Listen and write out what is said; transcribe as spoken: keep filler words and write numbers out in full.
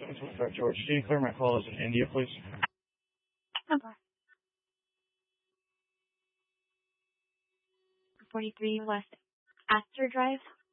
seven twenty-five George. Can you clear my call as in India, please? Okay. forty-three West Astor Drive.